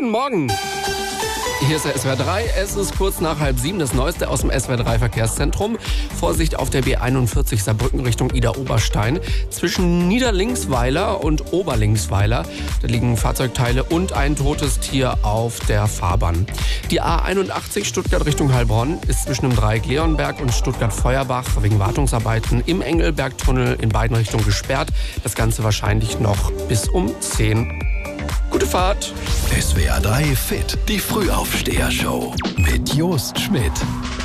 Guten Morgen. Hier ist der SWR 3. Es ist kurz nach 6:30. Das Neueste aus dem SWR 3 Verkehrszentrum. Vorsicht auf der B41 Saarbrücken Richtung Idar-Oberstein. Zwischen Niederlinksweiler und Oberlinksweiler. Da liegen Fahrzeugteile und ein totes Tier auf der Fahrbahn. Die A81 Stuttgart Richtung Heilbronn ist zwischen dem Dreieck Leonberg und Stuttgart-Feuerbach wegen Wartungsarbeiten im Engelbergtunnel in beiden Richtungen gesperrt. Das Ganze wahrscheinlich noch bis um 10. Gute Fahrt. SWR 3 Fit, die Frühaufsteher-Show mit Jost Schmidt.